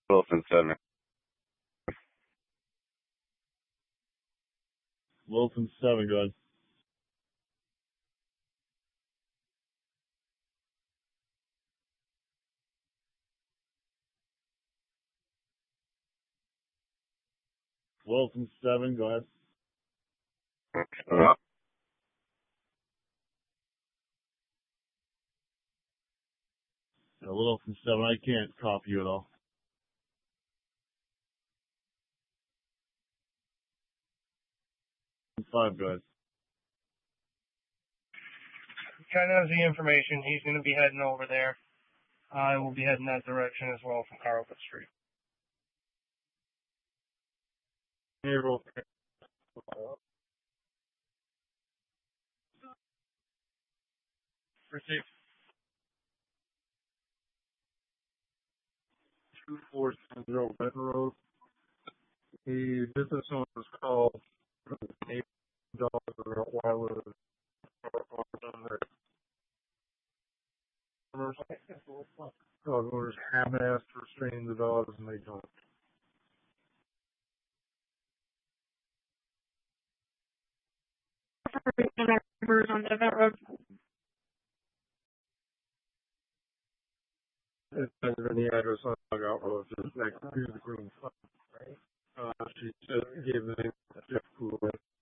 Wilson 7. Wilson 7, go ahead. Wilson 7, go ahead. Wilson 7, I can't copy you at all. Five, go ahead. Ken has the information. He's going to be heading over there. I will be heading that direction as well from Carlton Street. Received. 2470 Benton Road. The business owner was called $8 while the on their dog owners haven't asked to restrain the dogs and they don't. On Devent Road. It says in the address on Dugout Road, just next to the green flag. She said, gave the name Jeff Cooley.